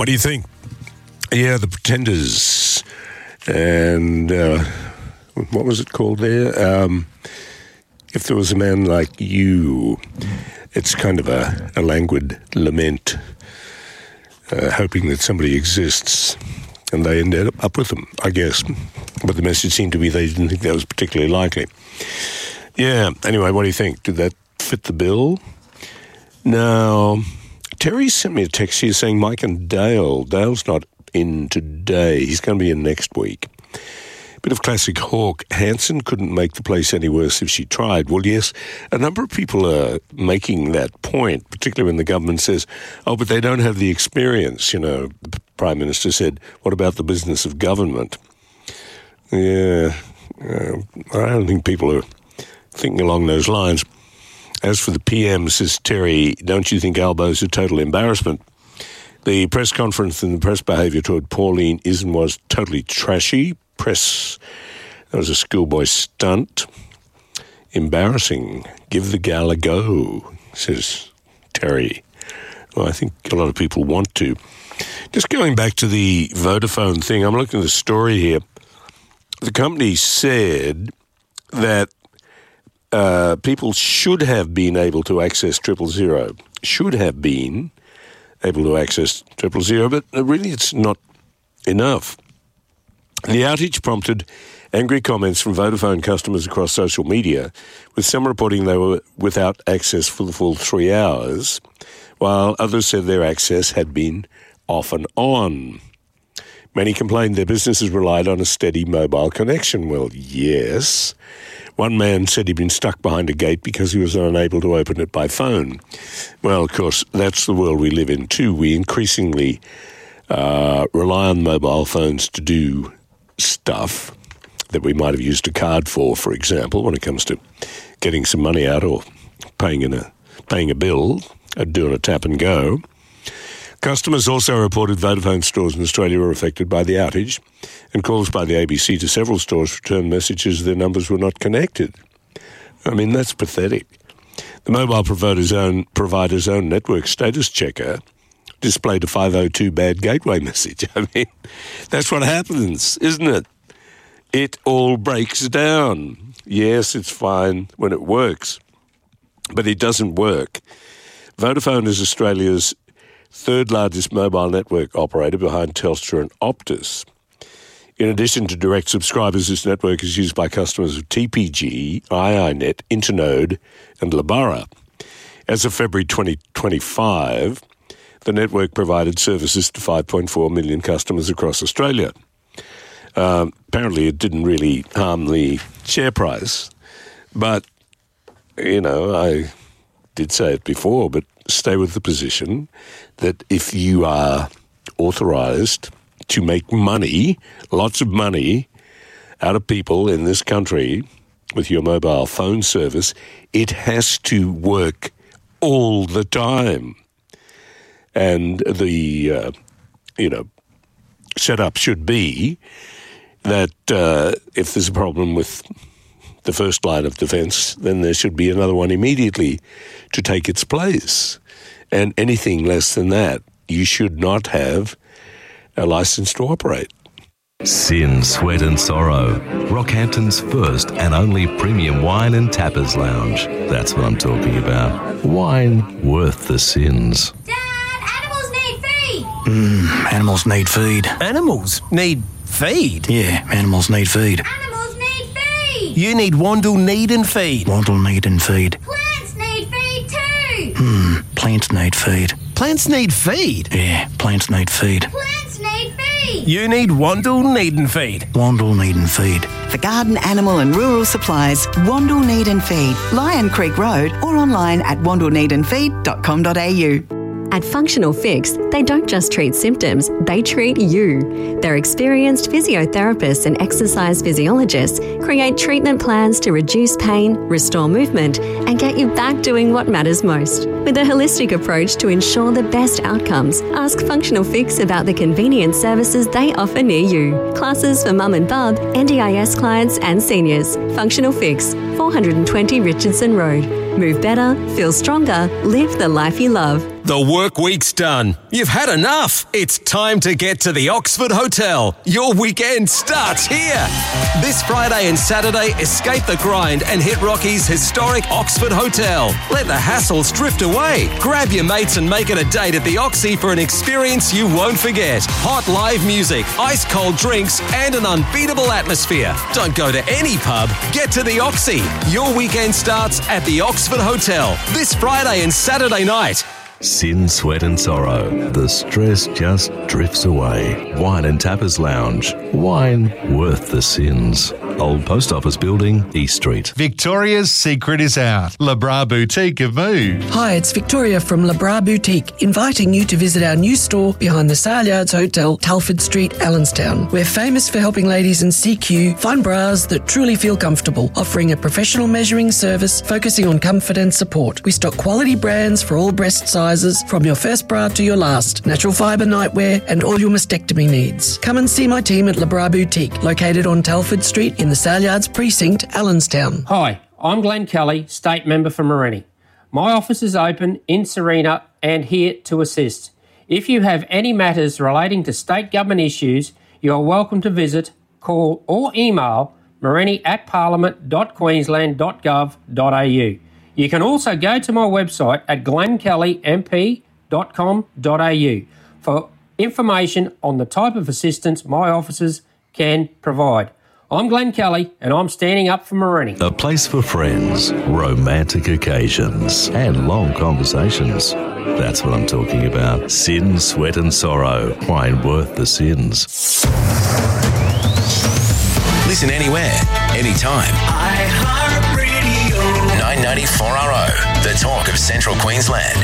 What do you think? Yeah, The Pretenders. And what was it called there? If There Was a Man Like You. It's kind of a languid lament, hoping that somebody exists. And they ended up with them, I guess. But the message seemed to be they didn't think that was particularly likely. Yeah, anyway, what do you think? Did that fit the bill? Now, Terry sent me a text here saying Mike and Dale's not in today. He's going to be in next week. Bit of classic Hawk. Hanson couldn't make the place any worse if she tried. Well, yes, a number of people are making that point, particularly when the government says, oh, but they don't have the experience. You know, the Prime Minister said, what about the business of government? Yeah, I don't think people are thinking along those lines. As for the PM, says Terry, don't you think Albo's a total embarrassment? The press conference and the press behaviour toward Pauline Izzen was totally trashy. That was a schoolboy stunt. Embarrassing. Give the gal a go, says Terry. Well, I think a lot of people want to. Just going back to the Vodafone thing, I'm looking at the story here. The company said that people should have been able to access 000. Should have been able to access 000, but really it's not enough. The outage prompted angry comments from Vodafone customers across social media, with some reporting they were without access for the full 3 hours, while others said their access had been off and on. Many complained their businesses relied on a steady mobile connection. Well, yes. One man said he'd been stuck behind a gate because he was unable to open it by phone. Well, of course, that's the world we live in too. We increasingly rely on mobile phones to do stuff that we might have used a card for example, when it comes to getting some money out or paying a bill, doing a tap and go. Customers also reported Vodafone stores in Australia were affected by the outage, and calls by the ABC to several stores returned messages their numbers were not connected. I mean, that's pathetic. The mobile provider's own network status checker displayed a 502 bad gateway message. I mean, that's what happens, isn't it? It all breaks down. Yes, it's fine when it works, but it doesn't work. Vodafone is Australia's third largest mobile network operator behind Telstra and Optus. In addition to direct subscribers, this network is used by customers of TPG, iiNet, Internode and Lebara. As of February 2025, the network provided services to 5.4 million customers across Australia. Apparently it didn't really harm the share price, but, you know, I did say it before, but stay with the position that if you are authorised to make money, lots of money, out of people in this country with your mobile phone service, it has to work all the time. And the, setup should be that if there's a problem with the first line of defence, then there should be another one immediately to take its place. And anything less than that, you should not have a licence to operate. Sin, Sweat and Sorrow. Rockhampton's first and only premium wine and tappers lounge. That's what I'm talking about. Wine worth the sins. Animals need feed. Animals need feed? Yeah, animals need feed. Animals need feed. You need Wandle Need and Feed. Wandle need and feed. Plants need feed too. Plants need feed. Plants need feed? Yeah, plants need feed. Plants need feed. You need Wandle Need and Feed. Wandle need and feed. For garden, animal and rural supplies, Wandle Need and Feed, Lion Creek Road, or online at wandleneedandfeed.com.au. At Functional Fix, they don't just treat symptoms, they treat you. Their experienced physiotherapists and exercise physiologists create treatment plans to reduce pain, restore movement, and get you back doing what matters most. With a holistic approach to ensure the best outcomes, ask Functional Fix about the convenient services they offer near you. Classes for mum and bub, NDIS clients and seniors. Functional Fix, 420 Richardson Road. Move better, feel stronger, live the life you love. The work week's done. You've had enough. It's time to get to the Oxford Hotel. Your weekend starts here. This Friday and Saturday, escape the grind and hit Rocky's historic Oxford Hotel. Let the hassles drift away. Grab your mates and make it a date at the Oxy for an experience you won't forget. Hot live music, ice cold drinks, and an unbeatable atmosphere. Don't go to any pub. Get to the Oxy. Your weekend starts at the Oxford Hotel this Friday and Saturday night. Sin, Sweat and Sorrow. The stress just drifts away. Wine and Tappers Lounge. Wine worth the sins. Old Post Office Building, East Street. Victoria's secret is out. Le Bras Boutique have moved. Hi, it's Victoria from Le Bras Boutique, inviting you to visit our new store behind the Saleyards Hotel, Telford Street, Allenstown. We're famous for helping ladies in CQ find bras that truly feel comfortable, offering a professional measuring service focusing on comfort and support. We stock quality brands for all breast sizes, from your first bra to your last, natural fibre nightwear and all your mastectomy needs. Come and see my team at Le Bras Boutique, located on Telford Street in the Saleyards Precinct, Allenstown. Hi, I'm Glenn Kelly, State Member for Morenni. My office is open in Serena and here to assist. If you have any matters relating to state government issues, you are welcome to visit, call or email morenni@parliament.queensland.gov.au. You can also go to my website at glennkellymp.com.au for information on the type of assistance my officers can provide. I'm Glenn Kelly, and I'm standing up for Morenni. A place for friends, romantic occasions, and long conversations. That's what I'm talking about. Sin, Sweat and Sorrow. Wine worth the sins. Listen anywhere, anytime. iHeartRadio. 994RO, the talk of Central Queensland.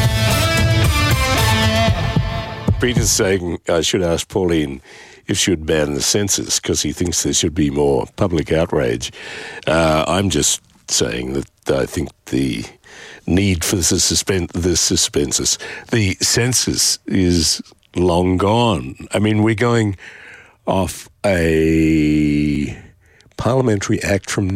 Peter's saying I should ask Pauline if she would ban the census because he thinks there should be more public outrage. I'm just saying that I think the need for the census is long gone. I mean, we're going off a Parliamentary Act from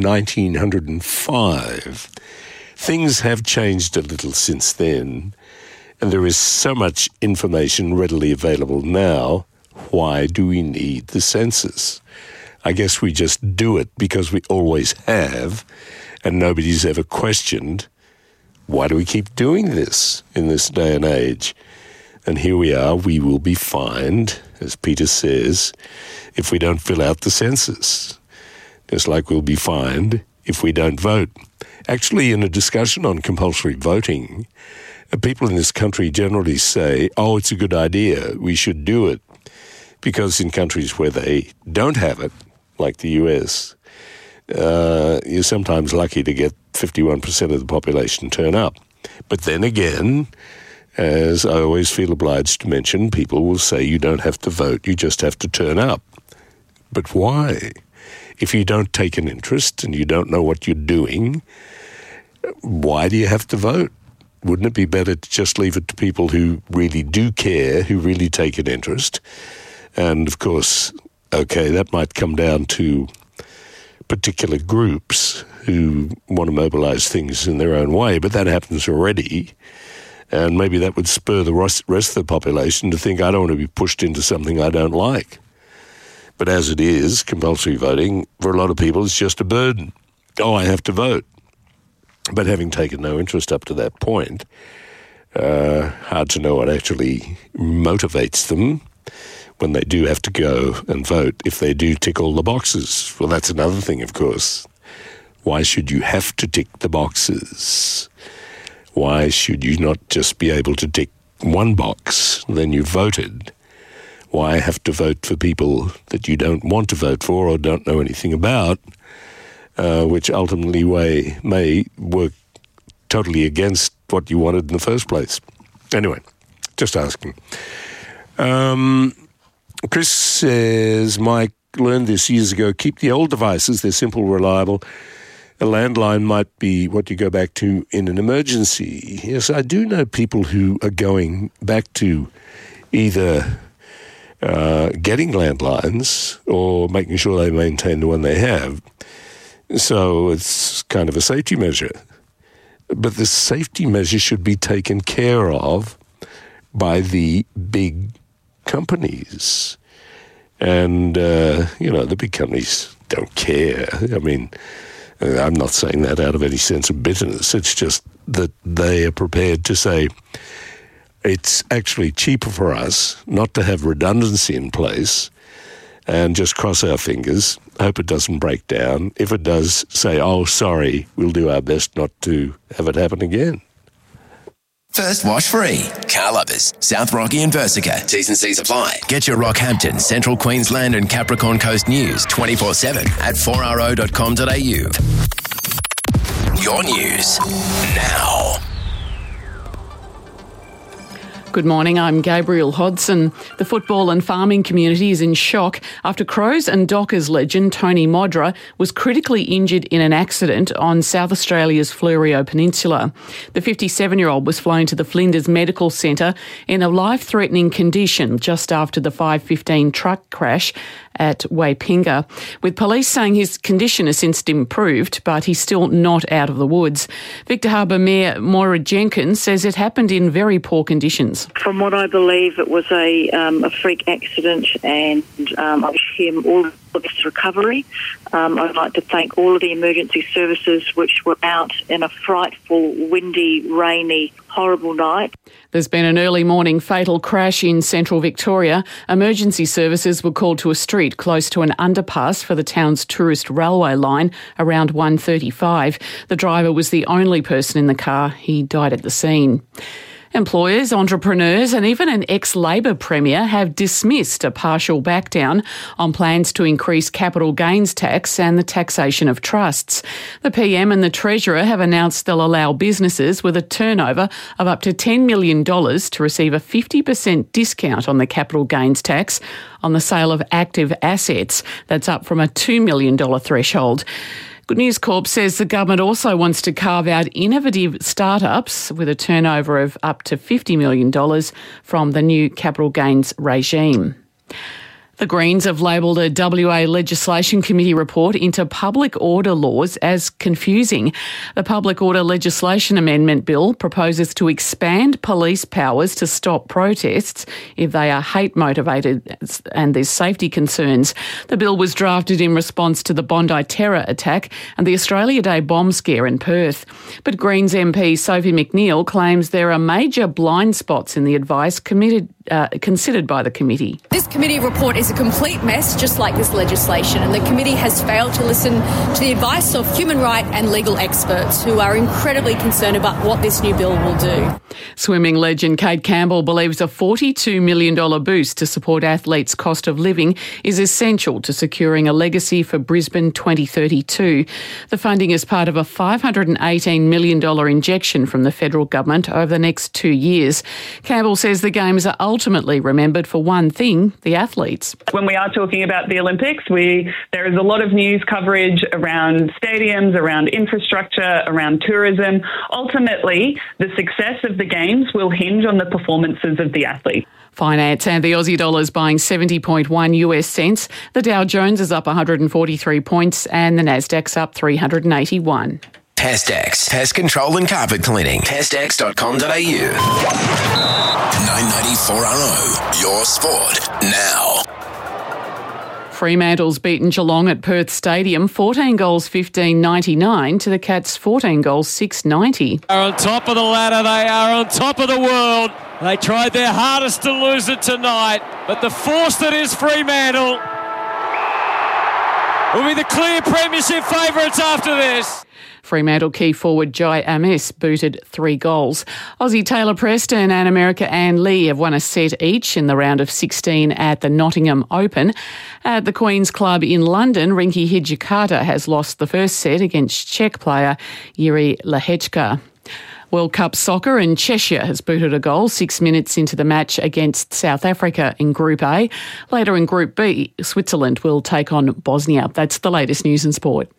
1905. Things have changed a little since then, and there is so much information readily available now. Why do we need the census? I guess we just do it because we always have, and nobody's ever questioned, why do we keep doing this in this day and age? And here we are, we will be fined, as Peter says, if we don't fill out the census. Just like we'll be fined if we don't vote. Actually, in a discussion on compulsory voting, people in this country generally say, oh, it's a good idea, we should do it. Because in countries where they don't have it, like the US, you're sometimes lucky to get 51% of the population turn up. But then again, as I always feel obliged to mention, people will say you don't have to vote, you just have to turn up. But why? If you don't take an interest and you don't know what you're doing, why do you have to vote? Wouldn't it be better to just leave it to people who really do care, who really take an interest? And, of course, okay, that might come down to particular groups who want to mobilize things in their own way, but that happens already. And maybe that would spur the rest of the population to think, I don't want to be pushed into something I don't like. But as it is, compulsory voting, for a lot of people, is just a burden. Oh, I have to vote. But having taken no interest up to that point, hard to know what actually motivates them when they do have to go and vote, if they do tick all the boxes. Well, that's another thing, of course. Why should you have to tick the boxes? Why should you not just be able to tick one box, then you voted? Why have to vote for people that you don't want to vote for or don't know anything about, which ultimately may work totally against what you wanted in the first place? Anyway, just asking. Chris says, Mike learned this years ago, keep the old devices, they're simple, reliable. A landline might be what you go back to in an emergency. Yes, I do know people who are going back to either getting landlines or making sure they maintain the one they have. So it's kind of a safety measure. But the safety measure should be taken care of by the big companies. And, the big companies don't care. I mean, I'm not saying that out of any sense of bitterness. It's just that they are prepared to say it's actually cheaper for us not to have redundancy in place and just cross our fingers, hope it doesn't break down. If it does, say, oh, sorry, we'll do our best not to have it happen again. First wash free. Car lovers, South Rocky and Versica. T's and C's apply. Get your Rockhampton, Central Queensland and Capricorn Coast news 24/7 at 4RO.com.au. Your news now. Good morning, I'm Gabriel Hodson. The football and farming community is in shock after Crows and Dockers legend Tony Modra was critically injured in an accident on South Australia's Fleurieu Peninsula. The 57-year-old was flown to the Flinders Medical Centre in a life-threatening condition just after the 5:15 truck crash at Waipinga, with police saying his condition has since improved, but he's still not out of the woods. Victor Harbour Mayor Moira Jenkins says it happened in very poor conditions. From what I believe, it was a freak accident, and I wish him all of his recovery. I'd like to thank all of the emergency services which were out in a frightful, windy, rainy, horrible night. There's been an early morning fatal crash in central Victoria. Emergency services were called to a street close to an underpass for the town's tourist railway line around 1:35. The driver was the only person in the car. He died at the scene. Employers, entrepreneurs and even an ex-Labor Premier have dismissed a partial backdown on plans to increase capital gains tax and the taxation of trusts. The PM and the Treasurer have announced they'll allow businesses with a turnover of up to $10 million to receive a 50% discount on the capital gains tax on the sale of active assets. That's up from a $2 million threshold. Good News Corp says the government also wants to carve out innovative startups with a turnover of up to $50 million from the new capital gains regime. The Greens have labelled a WA Legislation Committee report into public order laws as confusing. The Public Order Legislation Amendment Bill proposes to expand police powers to stop protests if they are hate motivated and there's safety concerns. The bill was drafted in response to the Bondi terror attack and the Australia Day bomb scare in Perth. But Greens MP Sophie McNeil claims there are major blind spots in the advice considered by the committee. This committee report is a complete mess, just like this legislation, and the committee has failed to listen to the advice of human rights and legal experts who are incredibly concerned about what this new bill will do. Swimming legend Kate Campbell believes a $42 million boost to support athletes' cost of living is essential to securing a legacy for Brisbane 2032. The funding is part of a $518 million injection from the federal government over the next 2 years. Campbell says the Games are ultimately remembered for one thing, the athletes. When we are talking about the Olympics, there is a lot of news coverage around stadiums, around infrastructure, around tourism. Ultimately, the success of the Games will hinge on the performances of the athletes. Finance and the Aussie dollar is buying 70.1 US cents. The Dow Jones is up 143 points and the Nasdaq's up 381. Pestex, pest control and carpet cleaning. Pestex.com.au. 994RO, your sport now. Fremantle's beaten Geelong at Perth Stadium 14 goals 15.99 to the Cats 14 goals 6.90. They are on top of the ladder, they are on top of the world. They tried their hardest to lose it tonight, but the force that is Fremantle will be the clear premiership favourites after this. Fremantle key forward Jai Amis booted 3 goals. Aussie Taylor Preston and America Ann Lee have won a set each in the round of 16 at the Nottingham Open. At the Queen's Club in London, Rinky Hijikata has lost the first set against Czech player Yuri Lehechka. World Cup soccer and Cheshire has booted a goal 6 minutes into the match against South Africa in Group A. Later in Group B, Switzerland will take on Bosnia. That's the latest news and sport.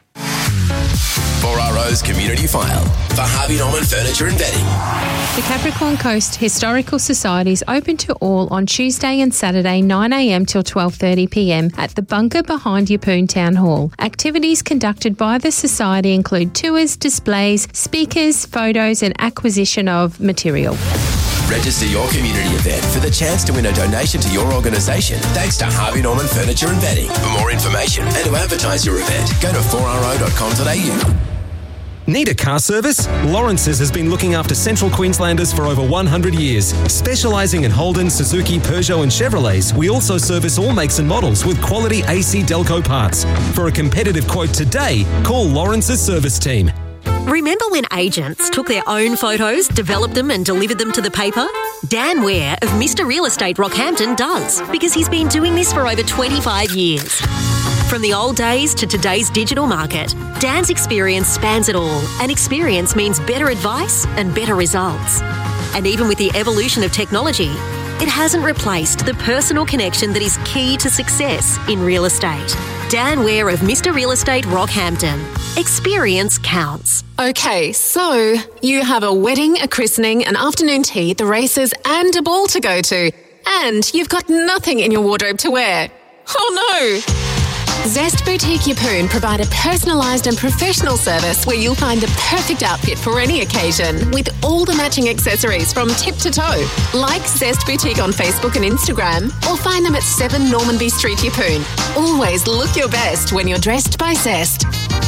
4RO's Community File for Harvey Norman Furniture and Bedding. The Capricorn Coast Historical Society is open to all on Tuesday and Saturday 9am till 12:30pm at the bunker behind Yeppoon Town Hall. Activities conducted by the Society include tours, displays, speakers, photos and acquisition of material. Register your community event for the chance to win a donation to your organisation thanks to Harvey Norman Furniture and Bedding. For more information and to advertise your event, go to 4ro.com.au. Need a car service? Lawrence's has been looking after Central Queenslanders for over 100 years. Specialising in Holden, Suzuki, Peugeot and Chevrolets, we also service all makes and models with quality AC Delco parts. For a competitive quote today, call Lawrence's service team. Remember when agents took their own photos, developed them and delivered them to the paper? Dan Ware of Mr. Real Estate Rockhampton does, because he's been doing this for over 25 years. From the old days to today's digital market, Dan's experience spans it all, and experience means better advice and better results. And even with the evolution of technology, it hasn't replaced the personal connection that is key to success in real estate. Dan Ware of Mr. Real Estate Rockhampton. Experience counts. Okay, so you have a wedding, a christening, an afternoon tea, the races and a ball to go to. And you've got nothing in your wardrobe to wear. Oh no! Zest Boutique Yeppoon provide a personalised and professional service where you'll find the perfect outfit for any occasion with all the matching accessories from tip to toe. Like Zest Boutique on Facebook and Instagram or find them at 7 Normanby Street, Yeppoon. Always look your best when you're dressed by Zest.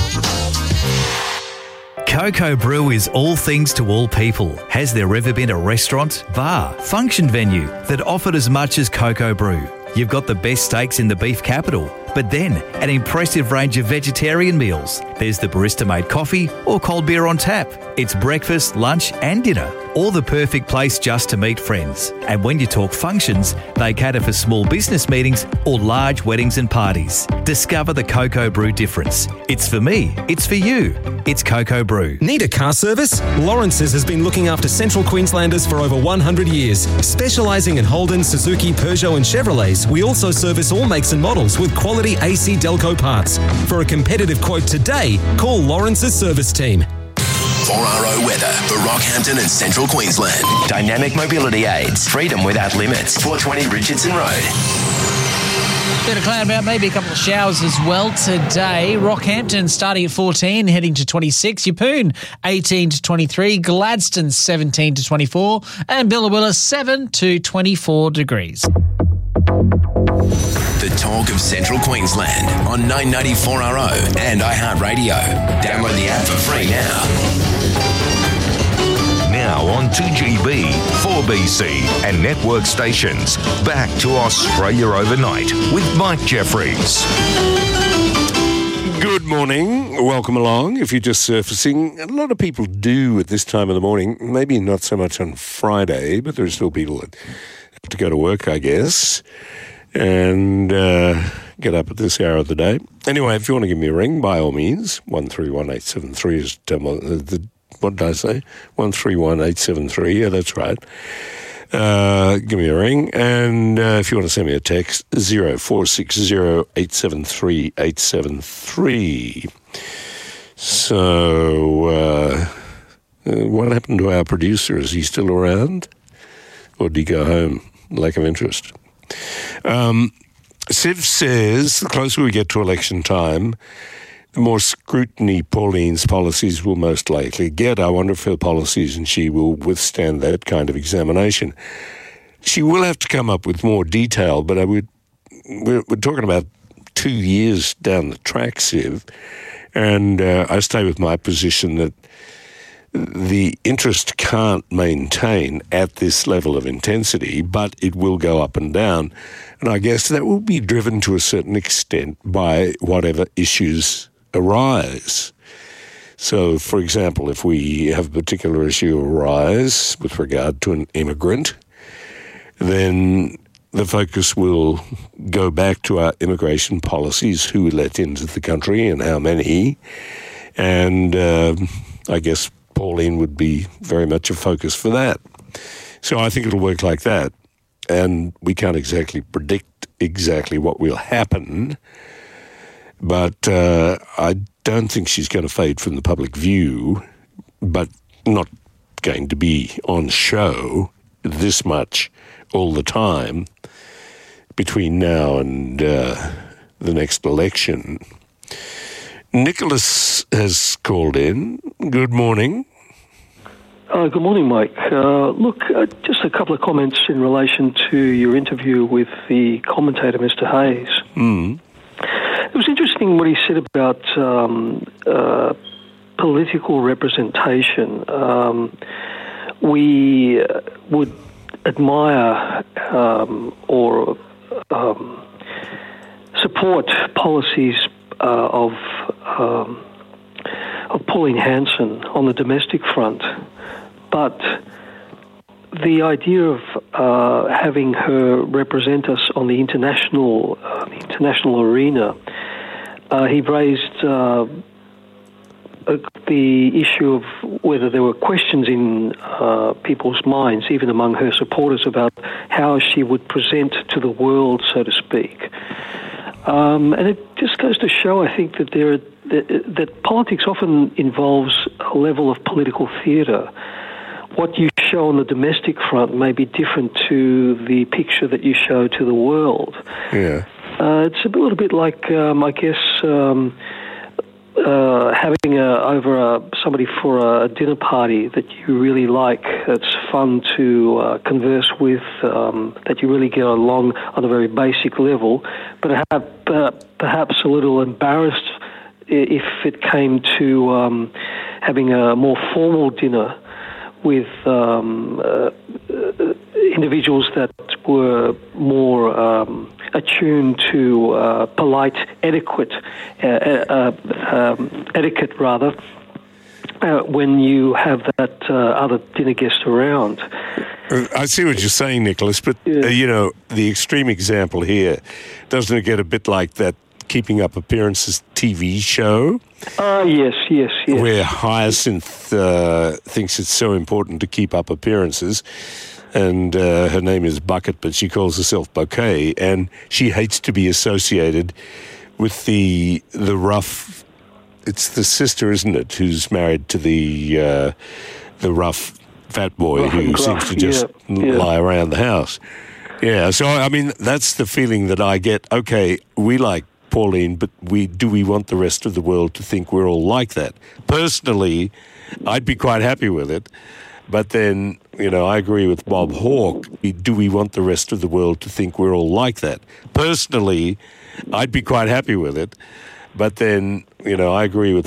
Coco Brew is all things to all people. Has there ever been a restaurant, bar, function venue that offered as much as Coco Brew? You've got the best steaks in the beef capital, but then an impressive range of vegetarian meals. There's the barista-made coffee or cold beer on tap. It's breakfast, lunch and dinner, or the perfect place just to meet friends. And when you talk functions, they cater for small business meetings or large weddings and parties. Discover the Coco Brew difference. It's for me, it's for you. It's Coco Brew. Need a car service? Lawrence's has been looking after Central Queenslanders for over 100 years. Specialising in Holden, Suzuki, Peugeot and Chevrolets, we also service all makes and models with quality AC Delco parts. For a competitive quote today, call Lawrence's service team. 4RO weather for Rockhampton and Central Queensland. Dynamic mobility aids. Freedom without limits. 420 Richardson Road. Bit of cloud about, maybe a couple of showers as well today. Rockhampton starting at 14, heading to 26. Yeppoon 18 to 23. Gladstone 17 to 24. And Billawilla 7 to 24 degrees. The talk of Central Queensland on 994RO and iHeartRadio. Download the app for free now. Now on 2GB, 4BC and network stations. Back to Australia Overnight with Mike Jeffries. Good morning. Welcome along. If you're just surfacing, a lot of people do at this time of the morning. Maybe not so much on Friday, but there are still people that have to go to work, I guess, and get up at this hour of the day. Anyway, if you want to give me a ring, by all means, 131873 is what did I say? 131873. Yeah, that's right. Give me a ring. And if you want to send me a text, 0460 873 873. So, what happened to our producer? Is he still around? Or did he go home? Lack of interest. Civ says the closer we get to election time, the more scrutiny Pauline's policies will most likely get. I wonder if her policies and she will withstand that kind of examination. She will have to come up with more detail, but we're talking about 2 years down the track, Civ, and I stay with my position that the interest can't maintain at this level of intensity, but it will go up and down. And I guess that will be driven to a certain extent by whatever issues arise. So, for example, if we have a particular issue arise with regard to an immigrant, then the focus will go back to our immigration policies, who we let into the country and how many. And I guess Pauline would be very much a focus for that. So I think it'll work like that. And we can't exactly predict exactly what will happen, but I don't think she's going to fade from the public view, but not going to be on show this much all the time between now and the next election. Nicholas has called in. Good morning. Good morning, Mike. Just a couple of comments in relation to your interview with the commentator, Mr. Hayes. It was interesting what he said about political representation. We would admire or support policies of Pauline Hanson on the domestic front, but the idea of having her represent us on the international arena, he raised the issue of whether there were questions in people's minds, even among her supporters, about how she would present to the world, so to speak. And it just goes to show, I think, that that politics often involves a level of political theatre. What you show on the domestic front may be different to the picture that you show to the world. Yeah. It's a little bit like, I guess, having somebody for a dinner party that you really like, that's fun to converse with, that you really get along on a very basic level, but perhaps a little embarrassed if it came to having a more formal dinner with individuals that were more attuned to polite etiquette, when you have that other dinner guest around. I see what you're saying, Nicholas, but, the extreme example here, doesn't it get a bit like that Keeping Up Appearances TV show? Yes. Where Hyacinth thinks it's so important to keep up appearances, and her name is Bucket, but she calls herself Bouquet, and she hates to be associated with the rough. It's the sister, isn't it, who's married to the rough fat boy who seems to just lie around the house. Yeah, so I mean that's the feeling that I get. Okay, we like Pauline, but do we want the rest of the world to think we're all like that? Personally, I'd be quite happy with it. But then, I agree with Bob Hawke. Do we want the rest of the world to think we're all like that? Personally, I'd be quite happy with it. But then, I agree with